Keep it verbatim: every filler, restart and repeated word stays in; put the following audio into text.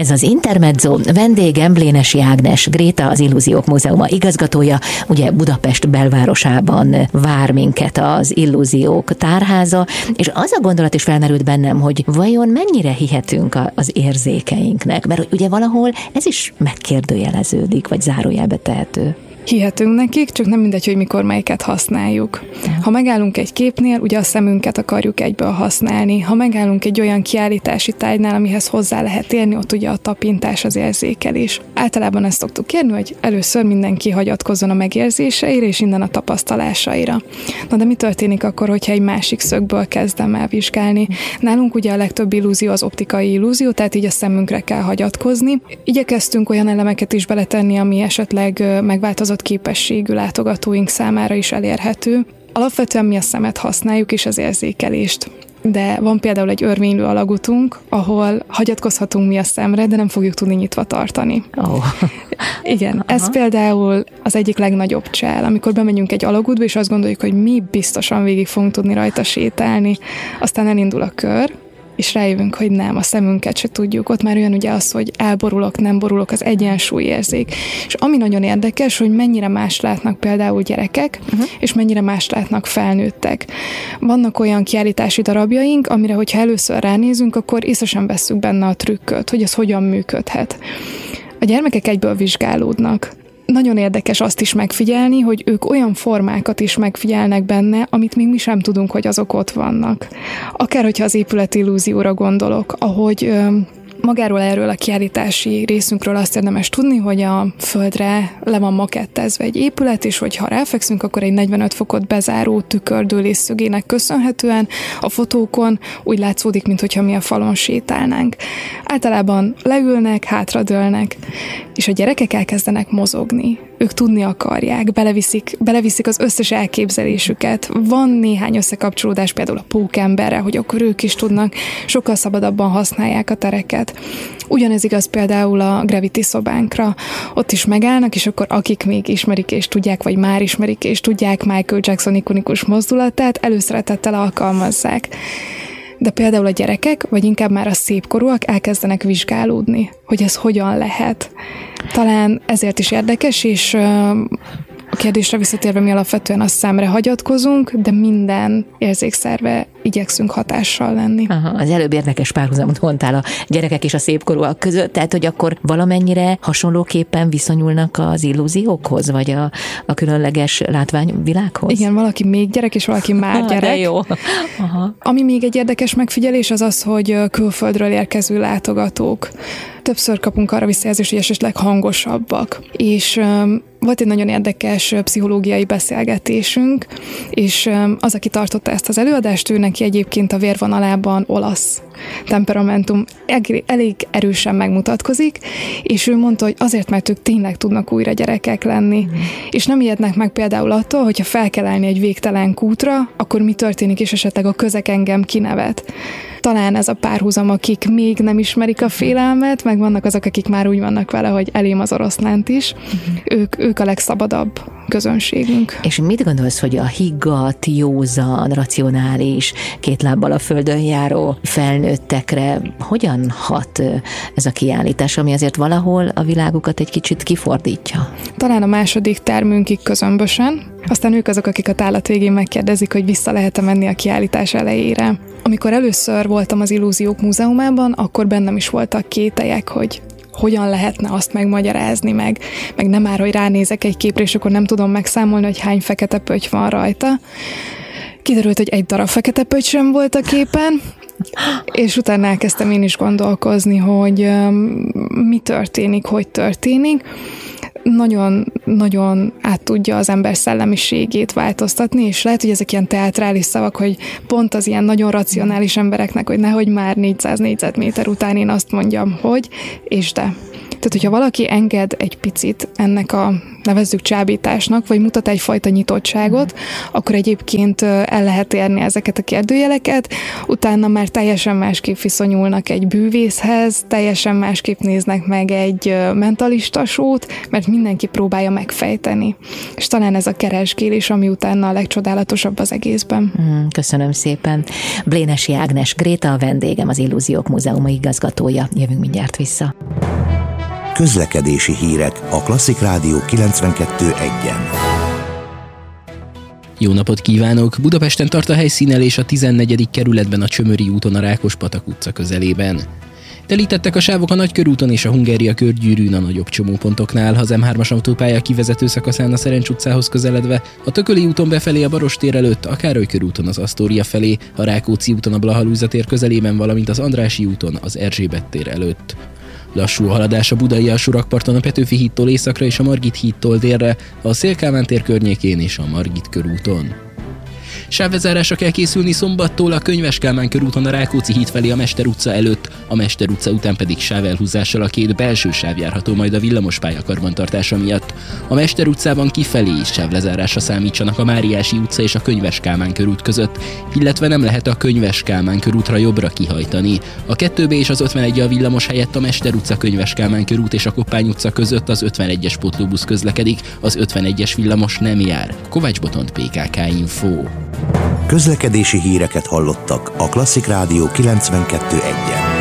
Ez az Intermezzo, vendégem Blénessy Ágnes, Gréta, az Illúziók Múzeuma igazgatója. Ugye Budapest belvárosában vár minket az Illúziók tárháza, és az a gondolat is felmerült bennem, hogy vajon mennyire hihetünk az érzékeinknek, mert ugye valahol ez is megkérdőjeleződik, vagy zárójelbe tehető. Hihetünk nekik, csak nem mindegy, hogy mikor melyiket használjuk. Ha megállunk egy képnél, ugye a szemünket akarjuk egyből használni. Ha megállunk egy olyan kiállítási tárgynál, amihez hozzá lehet érni, ott ugye a tapintás, az érzékelés. Általában ezt szoktuk kérni, hogy először mindenki hagyatkozzon a megérzéseire, és innen a tapasztalásaira. Na de mi történik akkor, hogyha egy másik szögből kezdem el vizsgálni? Nálunk ugye a legtöbb illúzió az optikai illúzió, tehát így a szemünkre kell hagyatkozni. Igyekeztünk olyan elemeket is beletenni, ami esetleg megváltozott képességű látogatóink számára is elérhető. Alapvetően mi a szemet használjuk és az érzékelést. De van például egy örvénylő alagutunk, ahol hagyatkozhatunk mi a szemre, de nem fogjuk tudni nyitva tartani. Oh. Igen, Aha. ez például az egyik legnagyobb csel, amikor bemegyünk egy alagútba, és azt gondoljuk, hogy mi biztosan végig fogunk tudni rajta sétálni. Aztán elindul a kör, és rájövünk, hogy nem, a szemünket se tudjuk. Ott már olyan ugye az, hogy elborulok, nem borulok, az egyensúlyérzék. És ami nagyon érdekes, hogy mennyire más látnak például gyerekek, uh-huh. és mennyire más látnak felnőttek. Vannak olyan kiállítási darabjaink, amire, hogyha először ránézünk, akkor észre sem vesszük benne a trükköt, hogy ez hogyan működhet. A gyermekek egyből vizsgálódnak. Nagyon érdekes azt is megfigyelni, hogy ők olyan formákat is megfigyelnek benne, amit még mi sem tudunk, hogy azok ott vannak. Akár, hogyha az épületillúzióra gondolok, ahogy ö, magáról erről a kiállítási részünkről azt érdemes tudni, hogy a földre le van makettezve egy épület, és hogyha ráfekszünk, akkor egy negyvenöt fokot bezáró tükördőlés szögének köszönhetően a fotókon úgy látszódik, mintha mi a falon sétálnánk. Általában leülnek, hátradőlnek, és a gyerekek elkezdenek mozogni. Ők tudni akarják, beleviszik, beleviszik az összes elképzelésüket. Van néhány összekapcsolódás például a pókemberre, hogy akkor ők is tudnak, sokkal szabadabban használják a tereket. Ugyanez igaz például a Gravity szobánkra. Ott is megállnak, és akkor akik még ismerik és tudják, vagy már ismerik és tudják Michael Jackson ikonikus mozdulatát, előszeretettel alkalmazzák. De például a gyerekek, vagy inkább már a szépkorúak elkezdenek vizsgálódni, hogy ez hogyan lehet. Talán ezért is érdekes, és a kérdésre visszatérve mi alapvetően a szemre hagyatkozunk, de minden érzékszerve igyekszünk hatással lenni. Aha, az előbb érdekes párhuzamot mondtál a gyerekek és a szépkorúak között, tehát hogy akkor valamennyire hasonlóképpen viszonyulnak az illúziókhoz, vagy a, a különleges látványvilághoz? Igen, valaki még gyerek, és valaki már gyerek. De jó. Aha. Ami még egy érdekes megfigyelés az az, hogy külföldről érkező látogatók. Többször kapunk arra visszajelzést, hogy esetleg hangosabbak. És um, volt egy nagyon érdekes pszichológiai beszélgetésünk, és um, az, aki tartotta ezt az előadást, ő neki egyébként a vérvonalában olasz temperamentum elég erősen megmutatkozik, és ő mondta, hogy azért, mert ők tényleg tudnak újra gyerekek lenni. Mm. És nem ijednek meg például attól, hogyha fel kell állni egy végtelen kútra, akkor mi történik, és esetleg a közeg engem kinevet. Talán ez a párhuzam, akik még nem ismerik a félelmet, meg vannak azok, akik már úgy vannak vele, hogy elém az oroszlánt is. Uh-huh. Ők, ők a legszabadabb közönségünk. És mit gondolsz, hogy a higgadt, józan, racionális, két lábbal a földön járó felnőttekre hogyan hat ez a kiállítás, ami azért valahol a világukat egy kicsit kifordítja? Talán a második termünkig közömbösen, aztán ők azok, akik a tálat végén megkérdezik, hogy vissza lehet-e menni a kiállítás elejére. Amikor először voltam az Illúziók Múzeumában, akkor bennem is voltak kételyek, hogy hogyan lehetne azt megmagyarázni, meg, meg nem már, hogy ránézek egy képre, és akkor nem tudom megszámolni, hogy hány fekete pötty van rajta. Kiderült, hogy egy darab fekete pötty sem volt a képen, és utána elkezdtem én is gondolkozni, hogy um, mi történik, hogy történik. Nagyon, nagyon át tudja az ember szellemiségét változtatni, és lehet, hogy ezek ilyen teátrális szavak, hogy pont az ilyen nagyon racionális embereknek, hogy nehogy már négyszáz négyzetméter után én azt mondjam, hogy, és de. Tehát, hogyha valaki enged egy picit ennek a, nevezzük csábításnak, vagy mutat egyfajta nyitottságot, akkor egyébként el lehet érni ezeket a kérdőjeleket, utána már teljesen másképp viszonyulnak egy bűvészhez, teljesen másképp néznek meg egy mentalista sót, mert mindenki próbálja megfejteni. És talán ez a keresgélés, ami utána a legcsodálatosabb az egészben. Köszönöm szépen. Blénessy Ágnes Gréta, a vendégem, az Illúziók Múzeuma igazgatója. Jövünk mindjárt vissza. Közlekedési hírek a Klasszik Rádió kilencvenkettő egyen. Jó napot kívánok! Budapesten tart a helyszínelés a tizennegyedik kerületben a Csömöri úton a Rákospatak utca közelében. Telítettek a sávok a Nagykörúton és a Hungária körgyűrűn a nagyobb csomópontoknál, az em hármas autópálya kivezető szakaszán a Szerencs utcához közeledve, a Tököli úton befelé a Barostér előtt, a Károly körúton az Asztória felé, a Rákóczi úton a Blaha Lujza tér közelében, valamint az Andrássy úton az Erzsébet tér előtt. Lassú a haladás a budai alsórakparton a Petőfi hídtól északra és a Margit hídtól délre, a Széll-Kálmán tér környékén és a Margit körúton. Sávlezárásra kell készülni szombattól a Könyves Kálmán körúton a Rákóczi híd felé a Mester utca előtt, a Mester utca után pedig sávelhúzással a két belső sáv járható majd a villamospálya karbantartása miatt. A Mester utcában kifelé is sávlezárásra számítsanak a Máriási utca és a Könyves Kálmán körút között, illetve nem lehet a Könyves Kálmán körútra jobbra kihajtani. A kettő B és az ötvenegy a villamos helyett a Mester utca, Könyves Kálmán körút és a Koppány utca között az ötvenegyes pótlóbusz közlekedik, az ötvenegyes villamos nem jár. Kovács Botont, pé ká ká Info. Közlekedési híreket hallottak a Klasszik Rádió kilencvenkettő egyen.